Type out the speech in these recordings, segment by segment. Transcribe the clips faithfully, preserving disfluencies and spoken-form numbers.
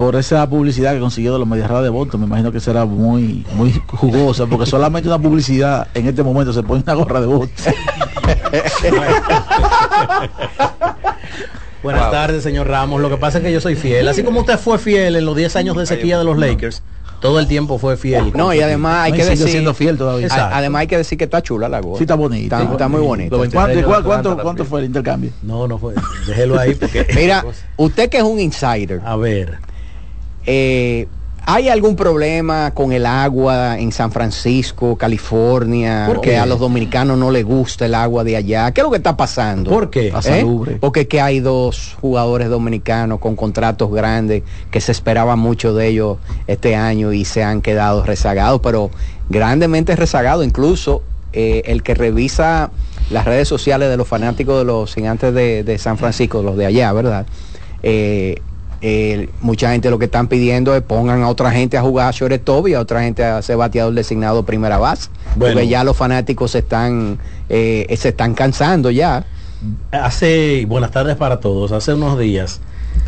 por esa publicidad que consiguió de los Medias Rojas de Boston. Me imagino que será muy muy jugosa, porque solamente una publicidad en este momento se pone una gorra de Boston. Buenas wow. tardes, señor Ramos. Lo que pasa es que yo soy fiel. Así como usted fue fiel en los diez años de sequía de los Lakers, todo el tiempo fue fiel. No, y además hay no, que decir siendo fiel todavía. A, además hay que decir que está chula la gorra. Sí, está bonita. Está, está muy bonita. ¿Cuánto, ¿cuánto, cuánto, ¿Cuánto fue el intercambio? No, no fue. Déjelo ahí porque. Mira, usted que es un insider. A ver. Eh, ¿Hay algún problema con el agua en San Francisco, California? Porque a los dominicanos no les gusta el agua de allá. ¿Qué es lo que está pasando? ¿Por qué? ¿Eh? Porque que hay dos jugadores dominicanos con contratos grandes que se esperaba mucho de ellos este año y se han quedado rezagados, pero grandemente rezagados. Incluso eh, el que revisa las redes sociales de los fanáticos de los Gigantes de, de San Francisco, los de allá, ¿verdad? Eh, Eh, mucha gente lo que están pidiendo es pongan a otra gente a jugar a shortstop y a otra gente a ser bateador designado primera base, bueno, porque ya los fanáticos se están eh, se están cansando ya. Hace, buenas tardes para todos, hace unos días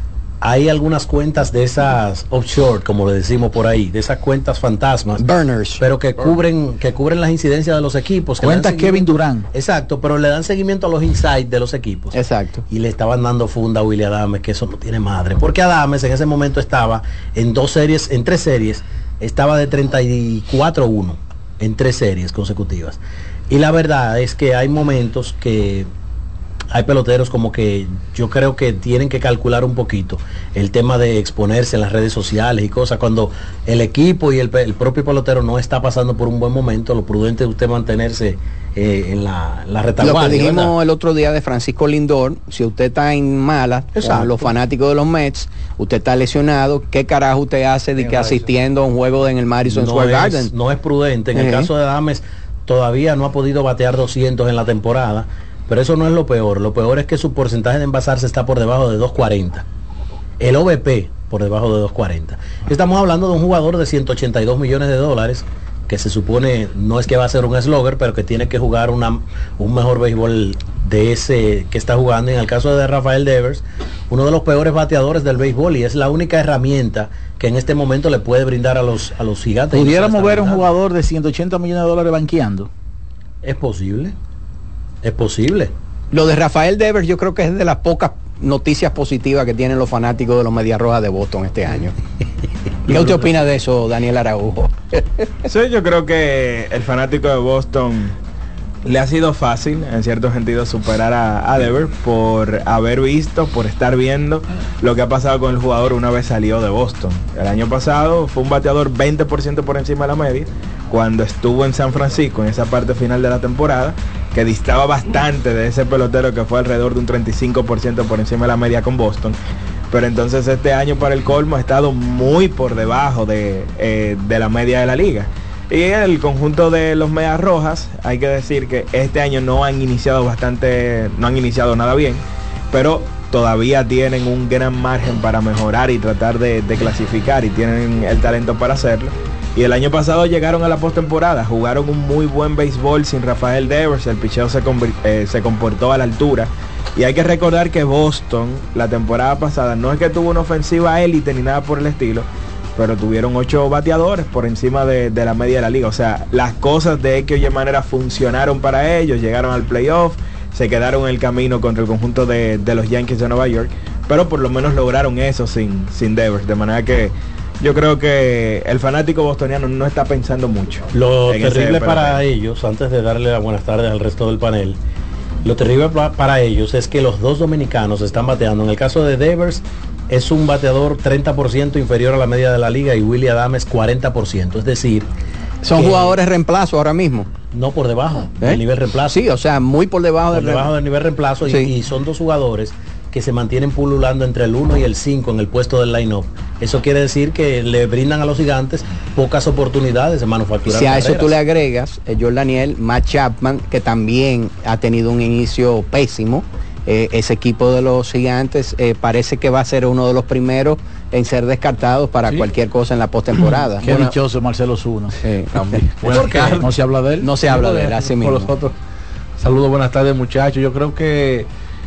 hay algunas cuentas de esas offshore, como le decimos por ahí, de esas cuentas fantasmas, burners, pero que cubren que cubren las incidencias de los equipos. Cuentas Kevin Durant. Exacto, pero le dan seguimiento a los insights de los equipos. Exacto. Y le estaban dando funda a Willy Adames, que eso no tiene madre, porque Adames en ese momento estaba en dos series, en tres series, estaba de treinta y cuatro uno en tres series consecutivas. Y la verdad es que hay momentos que hay peloteros como que yo creo que tienen que calcular un poquito el tema de exponerse en las redes sociales y cosas. Cuando el equipo y el, el propio pelotero no está pasando por un buen momento, lo prudente es usted mantenerse eh, en la, la retaguardia. Lo que dijimos, ¿verdad?, el otro día de Francisco Lindor, si usted está en mala, con los fanáticos de los Mets, usted está lesionado, ¿qué carajo usted hace de que asistiendo a un juego en el Madison no Square es, Garden? No es prudente. En uh-huh. el caso de Adames, todavía no ha podido batear doscientos en la temporada. Pero eso no es lo peor. Lo peor es que su porcentaje de envasarse está por debajo de dos cuarenta. El O V P por debajo de dos cuarenta. Estamos hablando de un jugador de ciento ochenta y dos millones de dólares que se supone no es que va a ser un slugger, pero que tiene que jugar una, un mejor béisbol de ese que está jugando. En el caso de Rafael Devers, uno de los peores bateadores del béisbol, y es la única herramienta que en este momento le puede brindar a los, a los Gigantes. ¿Pudiéramos ver un jugador de ciento ochenta millones de dólares banqueando? Es posible. Es posible. Lo de Rafael Devers yo creo que es de las pocas noticias positivas que tienen los fanáticos de los Medias Rojas de Boston este año. ¿Qué usted opina de eso, Daniel Araujo? Sí, yo creo que el fanático de Boston le ha sido fácil, en cierto sentido, superar a, a Devers por haber visto, por estar viendo lo que ha pasado con el jugador una vez salió de Boston. El año pasado fue un bateador veinte por ciento por encima de la media, cuando estuvo en San Francisco en esa parte final de la temporada, que distaba bastante de ese pelotero que fue alrededor de un treinta y cinco por ciento por encima de la media con Boston. Pero entonces este año, para el colmo, ha estado muy por debajo de, eh, de la media de la liga. Y el conjunto de los Medias Rojas, hay que decir que este año no han iniciado bastante, no han iniciado nada bien, pero todavía tienen un gran margen para mejorar y tratar de, de clasificar, y tienen el talento para hacerlo. Y el año pasado llegaron a la postemporada, jugaron un muy buen béisbol sin Rafael Devers, el picheo se, eh, se comportó a la altura. Y hay que recordar que Boston, la temporada pasada, no es que tuvo una ofensiva élite ni nada por el estilo, pero tuvieron ocho bateadores por encima de, de la media de la liga. O sea, las cosas de X o Y manera funcionaron para ellos, llegaron al playoff, se quedaron en el camino contra el conjunto de, de los Yankees de Nueva York, pero por lo menos lograron eso sin, sin Devers, de manera que yo creo que el fanático bostoniano no está pensando mucho. Lo terrible para ellos, antes de darle las buenas tardes al resto del panel, lo terrible para ellos es que los dos dominicanos están bateando. En el caso de Devers, es un bateador treinta por ciento inferior a la media de la liga, y Willy Adames cuarenta por ciento. Es decir, son jugadores reemplazo ahora mismo. No, por debajo ¿Eh? del nivel reemplazo. Sí, o sea, muy por debajo, por del, debajo del nivel reemplazo. Sí. Y, y son dos jugadores que se mantienen pululando entre el uno y el cinco en el puesto del line-up. Eso quiere decir que le brindan a los Gigantes pocas oportunidades de manufacturar. Si a carreras. eso tú le agregas, eh, Jordan Daniel, Matt Chapman, que también ha tenido un inicio pésimo, eh, ese equipo de los Gigantes eh, parece que va a ser uno de los primeros en ser descartados para ¿Sí? cualquier cosa en la postemporada. Qué bueno, dichoso Marcelo Zuna. Eh, ¿Por qué? No se habla de él. No se habla de él, así mismo. Saludos, buenas tardes, muchachos. Yo creo que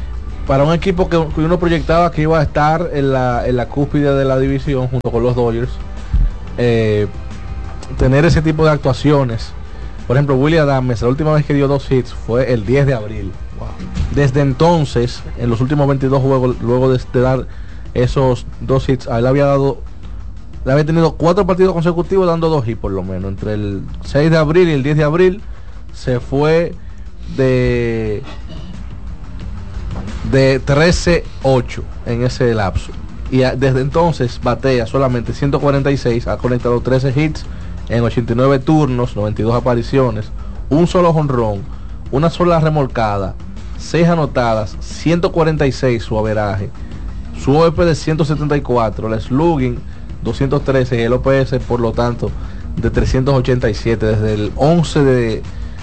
para un equipo que, que uno proyectaba que iba a estar en la, en la cúspide de la división junto con los Dodgers, eh, tener ese tipo de actuaciones. Por ejemplo, Willy Adames, la última vez que dio dos hits fue el diez de abril. Wow. Desde entonces, en los últimos veintidós juegos, luego de, de dar esos dos hits, a él había dado, le había tenido cuatro partidos consecutivos dando dos hits por lo menos. Entre el seis de abril y el diez de abril se fue de de trece ocho en ese lapso. Y a, desde entonces batea solamente ciento cuarenta y seis, ha conectado trece hits en ochenta y nueve turnos, noventa y dos apariciones, un solo jonrón, una sola remolcada, seis anotadas, ciento cuarenta y seis su averaje, su O V P de ciento setenta y cuatro, el slugging doscientos trece y el O P S por lo tanto de trescientos ochenta y siete. Desde el once de,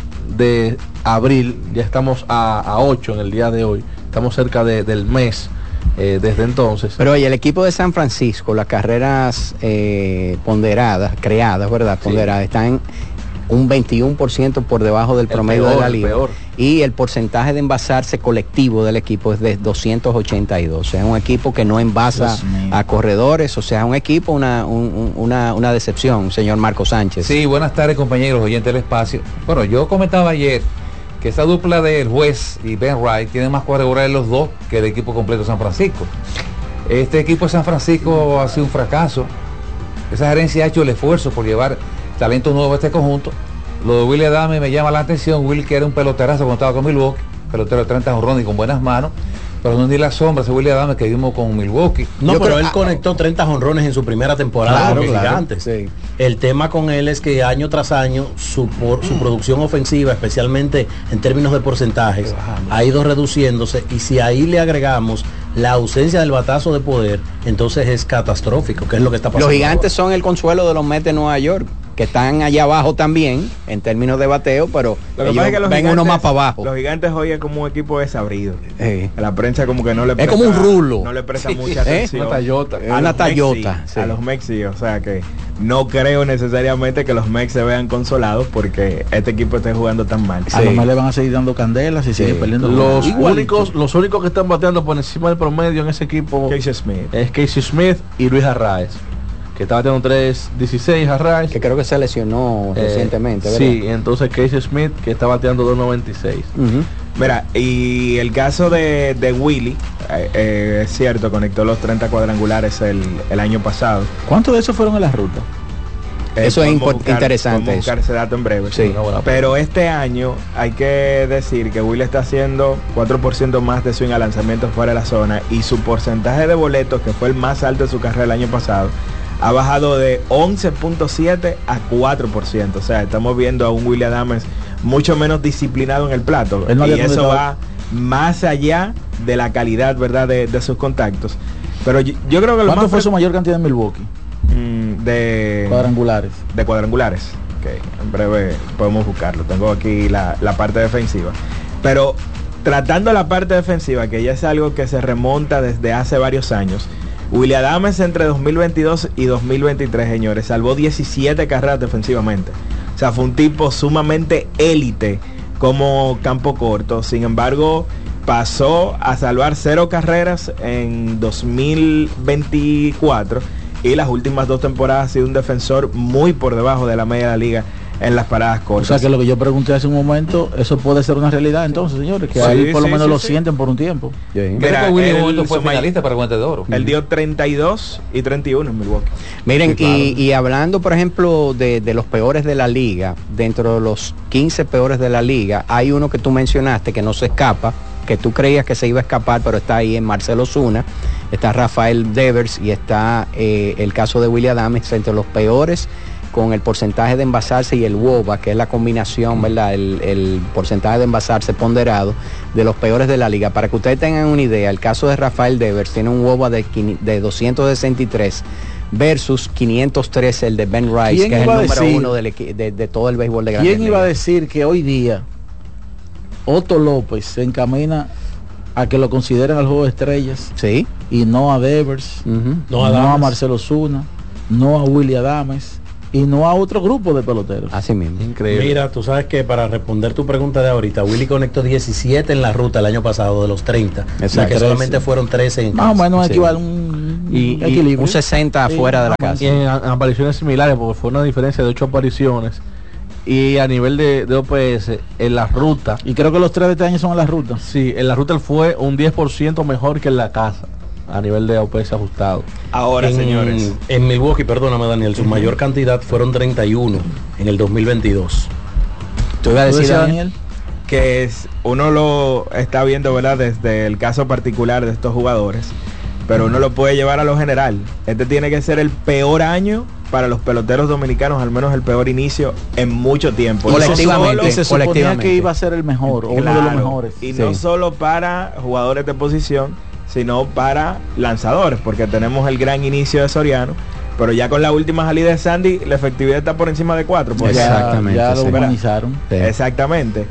de abril, ya estamos a, a ocho en el día de hoy, estamos cerca de, del mes. Eh, desde entonces. Pero oye, el equipo de San Francisco, las carreras eh, ponderadas, creadas, ¿verdad? Ponderadas, sí, están un veintiuno por ciento por debajo del promedio peor, de la liga. El y el porcentaje de envasarse colectivo del equipo es de doscientos ochenta y dos. O sea, es un equipo que no envasa a corredores. O sea, es un equipo, una, un, una, una decepción, señor Marco Sánchez. Sí, buenas tardes, compañeros, oyentes del espacio. Bueno, yo comentaba ayer que esa dupla del Juez y Ben Wright tiene más cuadrangulares los dos que el equipo completo de San Francisco. Este equipo de San Francisco ha sido un fracaso. Esa gerencia ha hecho el esfuerzo por llevar talento nuevo a este conjunto. Lo de Willy Adames me llama la atención. Willy, que era un peloterazo cuando estaba con Milwaukee, pelotero de treinta jonrones y con buenas manos, pero no ni la sombra ese Willy Adames que vimos con Milwaukee. No, Yo pero creo, él ah, conectó treinta jonrones en su primera temporada claro, con los claro, Gigantes. sí. El tema con él es que año tras año su, por, su producción ofensiva, especialmente en términos de porcentajes, ha ido reduciéndose, y si ahí le agregamos la ausencia del batazo de poder, entonces es catastrófico, que es lo que está pasando. Los Gigantes ahora son el consuelo de los Mets de Nueva York, que están allá abajo también en términos de bateo, pero ellos es que ven uno más para abajo. Los Gigantes hoy es como un equipo desabrido. Sí. La prensa como que no le presta, es como un rulo, no le presta sí, mucha ¿eh? atención. Una Tayota. A una los Tayota. Mexi, Sí. A los Mexi, o sea que no creo necesariamente que los Mex se vean consolados porque este equipo esté jugando tan mal. A sí. Los Mex le van a seguir dando candelas y sí. sigue perdiendo. Los únicos, los únicos que están bateando por encima del promedio en ese equipo Casey Smith. es Casey Smith y Luis Arraez, que estaba teniendo tres dieciséis Arraez, que creo que se lesionó eh, recientemente, ¿verdad? Sí, entonces Casey Smith, que está bateando dos noventa y seis. Uh-huh. Mira, y el caso de, de Willy, eh, eh, es cierto, conectó los treinta cuadrangulares el, el año pasado. ¿Cuántos de esos fueron en la ruta? Eh, eso es buscar, interesante. Buscar eso. ese dato en breve. Sí. Pero este año hay que decir que Willy está haciendo cuatro por ciento más de swing a lanzamientos fuera de la zona, y su porcentaje de boletos, que fue el más alto de su carrera el año pasado, ha bajado de once punto siete a cuatro por ciento. O sea, estamos viendo a un Willy Adames mucho menos disciplinado en el plato. No, y eso va más allá de la calidad, ¿verdad?, de, de sus contactos. Pero yo, yo creo que lo ¿Cuánto más fue su mayor cantidad en Milwaukee? Mm, de cuadrangulares. De cuadrangulares. Okay. En breve podemos buscarlo. Tengo aquí la, la parte defensiva. Pero tratando la parte defensiva, que ya es algo que se remonta desde hace varios años, Willy Adames entre dos mil veintidós y dos mil veintitrés, señores, salvó diecisiete carreras defensivamente. O sea, fue un tipo sumamente élite como campo corto. Sin embargo, pasó a salvar cero carreras en dos mil veinticuatro, y las últimas dos temporadas ha sido un defensor muy por debajo de la media de la liga en las paradas cortas. O sea que lo que yo pregunté hace un momento, eso puede ser una realidad entonces, señores, que sí, ahí por sí, lo menos sí, lo sí. sienten por un tiempo. Creo que Willy fue finalista para Guante de Oro. Él dio treinta y dos y treinta y uno en Milwaukee. Miren, sí, claro. y, y hablando, por ejemplo, de, de los peores de la liga, dentro de los quince peores de la liga, hay uno que tú mencionaste que no se escapa, que tú creías que se iba a escapar, pero está ahí en Marcell Ozuna, está Rafael Devers y está eh, el caso de Willy Adames entre los peores, con el porcentaje de envasarse y el W O B A, que es la combinación, ¿verdad? El, el porcentaje de envasarse ponderado de los peores de la liga. Para que ustedes tengan una idea, el caso de Rafael Devers tiene un W O B A de, de doscientos sesenta y tres versus quinientos tres el de Ben Rice, que es el número decir, uno del, de, de todo el béisbol de Grandes ¿Quién iba Ligas? A decir que hoy día Otto López se encamina a que lo consideren al juego de estrellas? Sí. Y no a Devers, uh-huh. no, a, no a Marcell Ozuna, no a Willy Adames, y no a otro grupo de peloteros. Así mismo. Increíble. Mira, tú sabes que para responder tu pregunta de ahorita, Willy conectó diecisiete en la ruta el año pasado de los treinta. O sea que solamente fueron trece en Más o menos Sí. equivale a un Y, y equilibrio. un sesenta Sí, fuera de la más o casa. Y en, en apariciones similares, porque fue una diferencia de ocho apariciones. Y a nivel de, de O P S, en la ruta, Y creo que los tres de este año son en la ruta. sí, en la ruta él fue un diez por ciento mejor que en la casa, a nivel de O P S ajustado. Ahora, en, señores, en Milwaukee, perdóname Daniel, su mayor cantidad fueron treinta y uno en el dos mil veintidós. Tú ibas a ¿Tú decir, decías, Daniel? Daniel? que es, uno lo está viendo, ¿verdad? Desde el caso particular de estos jugadores, pero uno lo puede llevar a lo general. Este tiene que ser el peor año para los peloteros dominicanos, al menos el peor inicio en mucho tiempo. Y Colectivamente, se suponía colectivamente. que iba a ser el mejor, o uno de los Claro, mejores. Y Sí. no solo para jugadores de posición, sino para lanzadores, porque tenemos el gran inicio de Soriano, pero ya con la última salida de Sandy, la efectividad está por encima de cuatro. Pues Ya- ya- Exactamente, Ya lo sí. humanizaron. Sí. Exactamente.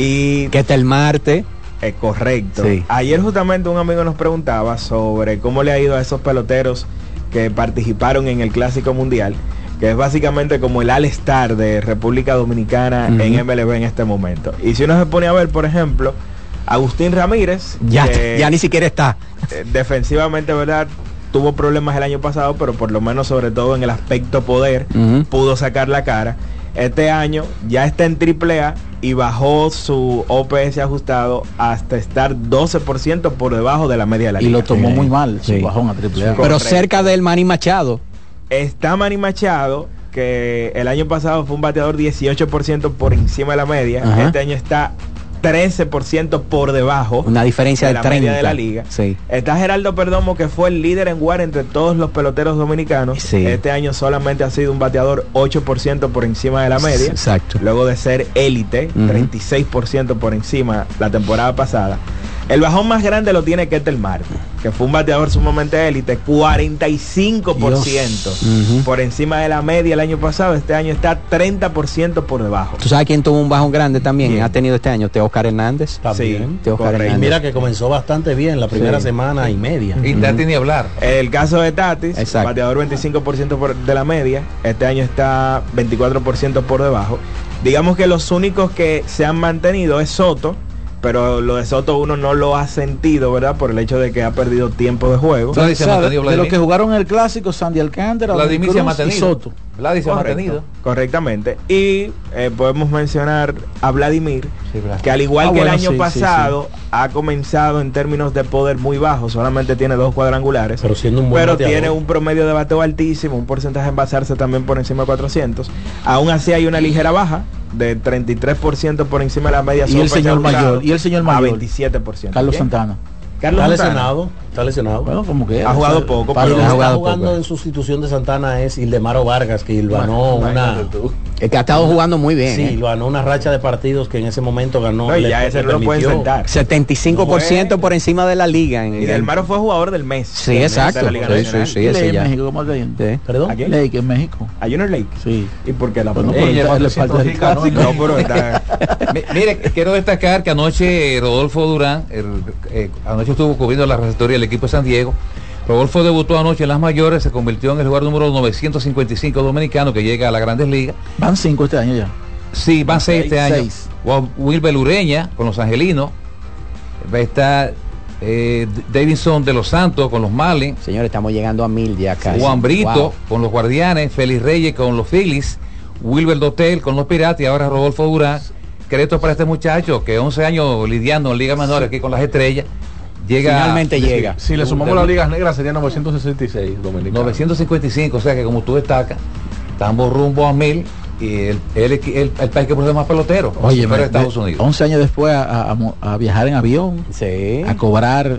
Y Que está el martes. es correcto. Sí. Ayer justamente un amigo nos preguntaba sobre cómo le ha ido a esos peloteros que participaron en el Clásico Mundial, que es básicamente como el All-Star de República Dominicana Ujú. en M L B en este momento. Y si uno se pone a ver, por ejemplo, Agustín Ramírez, Ya, que, ya ni siquiera está. eh, defensivamente, ¿verdad? Tuvo problemas el año pasado, pero por lo menos sobre todo en el aspecto poder, Ujú. pudo sacar la cara. Este año ya está en triple A y bajó su O P S ajustado hasta estar doce por ciento por debajo de la media de la Y liga. lo tomó Sí. muy mal, su Sí. bajón a triple A. Sí, Pero Correcto. cerca del Manny Machado. Está Manny Machado, que el año pasado fue un bateador dieciocho por ciento por encima de la media. Ajá. Este año está trece por ciento por debajo. Una diferencia de de la media treinta. de la liga. Sí. Está Geraldo Perdomo, que fue el líder en W A R entre todos los peloteros dominicanos. Sí. Este año solamente ha sido un bateador ocho por ciento por encima de la media. Exacto. Luego de ser élite, Ujú. treinta y seis por ciento por encima la temporada pasada. El bajón más grande lo tiene Ketel Marte, que fue un bateador sumamente élite, cuarenta y cinco por ciento Ujú. por encima de la media el año pasado. Este año está treinta por ciento por debajo. ¿Tú sabes quién tuvo un bajón grande también? ¿Quién? Ha tenido este año, Teóscar Hernández. También. Teo correcto. Hernández. Mira que comenzó bastante bien la primera Sí. semana y media. Y Tati ni hablar. El caso de Tatis, Exacto. bateador veinticinco por ciento por de la media, este año está veinticuatro por ciento por debajo. Digamos que los únicos que se han mantenido es Soto, pero lo de Soto uno no lo ha sentido, ¿verdad? Por el hecho de que ha perdido tiempo de juego. Vladi se ha O sea, de, mantenido, de los Vladimir. que jugaron el clásico, Sandy Alcántara, Vladimir Cruz se ha y mantenido. Soto. Vladi se ha Correcto, mantenido. correctamente. Y eh, podemos mencionar a Vladimir, Sí, Vlad. que al igual Ah, que bueno, el año sí, sí, pasado ha comenzado en términos de poder muy bajo, solamente tiene dos cuadrangulares, Pero siendo un buen pero bateador. tiene un promedio de bateo altísimo, un porcentaje en basarse también por encima de cuatrocientos. Aún así hay una ligera baja de treinta y tres por ciento por encima de la media. Y el Sopa señor ajustado mayor, y el señor a mayor. veintisiete por ciento. Carlos ¿Quién? Santana. Carlos Está Santana. lesionado, está lesionado. Bueno, como que Ha jugado poco, Para- pero- Quien ha está jugado jugando poco. en sustitución de Santana es Ildemaro Vargas, que ganó una, Imagínate tú. El que ha estado jugando muy bien. sí, ¿eh? ganó una racha de partidos que en ese momento ganó. No, y le- ya ese le no lo pueden permitió- sentar. setenta y cinco por ciento Bueno. por encima de la liga. En Y Del Maro fue jugador del mes. Sí, del mes de exacto. la Liga Sí, Nacional. sí, sí. ¿Y ese Ley en ya. México cómo está yendo? Sí. ¿Perdón? ¿A quién? Lake en México. A Junior Lake. Sí. ¿Y por qué la Bueno, ponemos? por Ella, el- le falta el cuatrocientos clásico. No, pero está... Mi- Mire, quiero destacar que anoche Rodolfo Durán, el- eh, anoche estuvo cubriendo la receptoría del equipo de San Diego. Rodolfo debutó anoche en las mayores, se convirtió en el jugador número novecientos cincuenta y cinco dominicano que llega a las Grandes Ligas. Van cinco este año ya. Sí, van seis este año. Seis. Wa- Wilber Ureña con los Angelinos. Va a estar eh, Davidson de los Santos con los Marlins. Señores, estamos llegando a mil ya casi. Juan Brito Wow. con los Guardianes. Félix Reyes con los Phillies. Wilber Dotel con los Piratas. Y ahora Rodolfo Durán. Crédito para este muchacho que once años lidiando en Liga Menor aquí con las estrellas. Llega Finalmente llega. Si le sumamos las ligas negras sería novecientos sesenta y seis dominicanos. novecientos cincuenta y cinco, o sea que como tú destacas, estamos rumbo a mil y el, el, el, el país que produce más peloteros, Oye, pero me- Estados de- Unidos. once años después a, a mo- a viajar en avión, Sí. a cobrar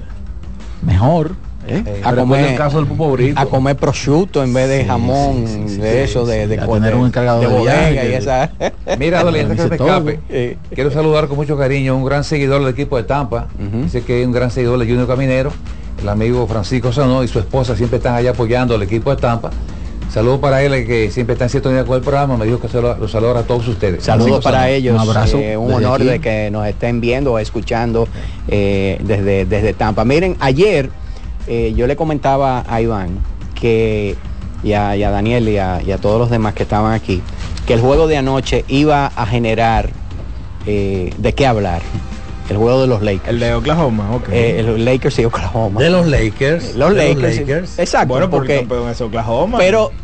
mejor. ¿eh? Eh, A Recuerda comer, el caso del Pupo Brito. a comer prosciutto en vez de Sí, jamón, sí, sí, sí, de sí, eso, de, sí, de, a co- tener de- un encargado de de bodega viaje, y que- esa. Mira, Dolly, antes que se me Dice todo. escape, Eh, quiero saludar con mucho cariño a un gran seguidor del equipo de Tampa. Ujú. Dice que es un gran seguidor de Junior Caminero, el amigo Francisco Sanó y su esposa siempre están allá apoyando al equipo de Tampa. Saludos para él, que siempre está en sintonía con el programa. Me dijo que se lo, lo saluda a todos ustedes. Saludos Francisco para Sanó. ellos, Un abrazo eh, un desde honor aquí. de que nos estén viendo o escuchando eh, desde, desde Tampa. Miren, ayer eh, yo le comentaba a Iván que y a, y a Daniel y a, y a todos los demás que estaban aquí, que el juego de anoche iba a generar eh, de qué hablar. El juego de los Lakers. El de Oklahoma, ok. Eh, el Lakers y Oklahoma. De los Lakers. Los de Lakers. Los Lakers. Exacto. Bueno, porque, porque campeón es Oklahoma. pero